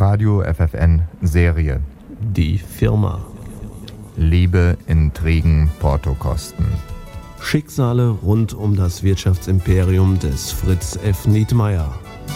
Radio FFN Serie. Die Firma. Liebe, Intrigen, Portokosten. Schicksale rund um das Wirtschaftsimperium des Fritz F. Nietmeyer.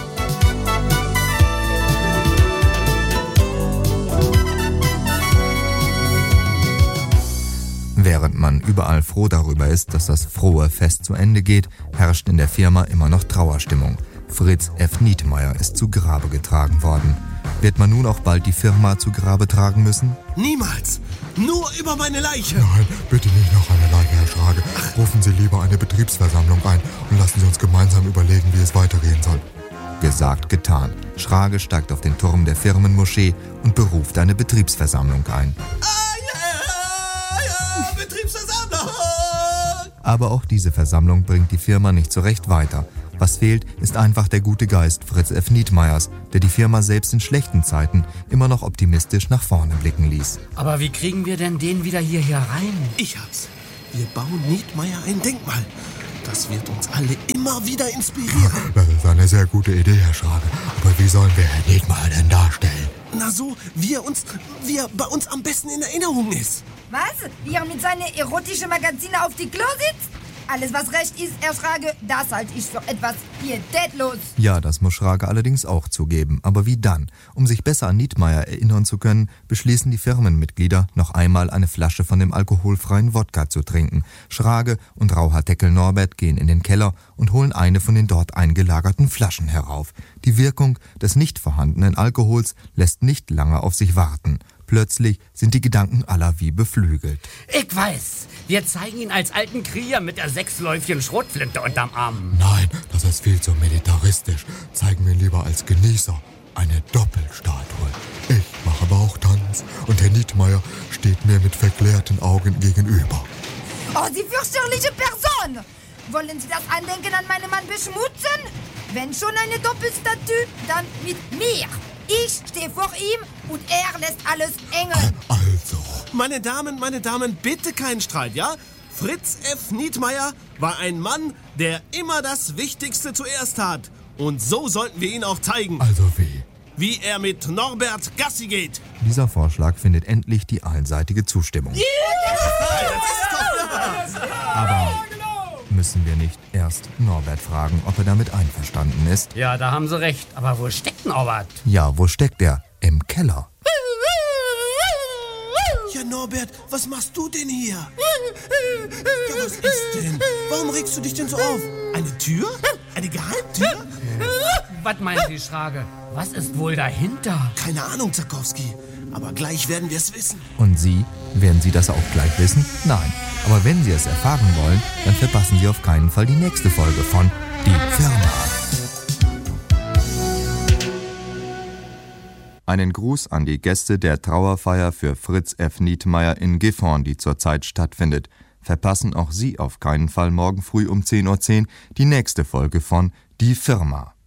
Während man überall froh darüber ist, dass das frohe Fest zu Ende geht, herrscht in der Firma immer noch Trauerstimmung. Fritz F. Nietmeyer ist zu Grabe getragen worden. Wird man nun auch bald die Firma zu Grabe tragen müssen? Niemals! Nur über meine Leiche! Nein, bitte nicht noch eine Leiche, Herr Schrage. Rufen Sie lieber eine Betriebsversammlung ein und lassen Sie uns gemeinsam überlegen, wie es weitergehen soll. Gesagt, getan. Schrage steigt auf den Turm der Firmenmoschee und beruft eine Betriebsversammlung ein. Betriebsversammlung! Aber auch diese Versammlung bringt die Firma nicht so recht weiter. Was fehlt, ist einfach der gute Geist Fritz F. Nietmeyers, der die Firma selbst in schlechten Zeiten immer noch optimistisch nach vorne blicken ließ. Aber wie kriegen wir denn den wieder hier rein? Ich hab's. Wir bauen Nietmeyer ein Denkmal. Das wird uns alle immer wieder inspirieren. Das ist eine sehr gute Idee, Herr Schrage. Aber wie sollen wir Herrn Nietmeyer denn darstellen? Na so, wie er bei uns am besten in Erinnerung ist. Was? Wie er mit seinen erotischen Magazinen auf die Klo sitzt? Alles, was recht ist, Herr Schrage, das halte ich für etwas pietätlos. Ja, das muss Schrage allerdings auch zugeben. Aber wie dann? Um sich besser an Nietmeyer erinnern zu können, beschließen die Firmenmitglieder, noch einmal eine Flasche von dem alkoholfreien Wodka zu trinken. Schrage und Rauhaardeckel Norbert gehen in den Keller und holen eine von den dort eingelagerten Flaschen herauf. Die Wirkung des nicht vorhandenen Alkohols lässt nicht lange auf sich warten. Plötzlich sind die Gedanken aller wie beflügelt. Ich weiß, wir zeigen ihn als alten Krieger mit der 6-läufigen Schrotflinte unterm Arm. Nein, das ist viel zu militaristisch. Zeigen wir ihn lieber als Genießer. Eine Doppelstatue. Ich mache Bauchtanz und Herr Nietmeyer steht mir mit verklärten Augen gegenüber. Oh, Sie fürchterliche Person! Wollen Sie das Andenken an meinen Mann beschmutzen? Wenn schon eine Doppelstatue, dann mit mir. Ich stehe vor ihm und er lässt alles eng. Also. Meine Damen, bitte keinen Streit, ja? Fritz F. Nietmeyer war ein Mann, der immer das Wichtigste zuerst tat. Und so sollten wir ihn auch zeigen. Also wie? Wie er mit Norbert Gassi geht. Dieser Vorschlag findet endlich die allseitige Zustimmung. Aber müssen wir nicht erst Norbert fragen, ob er damit einverstanden ist? Ja, da haben Sie recht. Aber wo steckt Norbert? Ja, wo steckt er? Im Keller. Ja, Norbert, was machst du denn hier? Ja, was ist denn? Warum regst du dich denn so auf? Eine Tür? Eine Geheimtür? Was meint die Schrage? Was ist wohl dahinter? Keine Ahnung, Zakowski. Aber gleich werden wir es wissen. Und Sie? Werden Sie das auch gleich wissen? Nein. Aber wenn Sie es erfahren wollen, dann verpassen Sie auf keinen Fall die nächste Folge von Die Firma. Einen Gruß an die Gäste der Trauerfeier für Fritz F. Nietmeyer in Gifhorn, die zurzeit stattfindet. Verpassen auch Sie auf keinen Fall morgen früh um 10:10 Uhr die nächste Folge von Die Firma.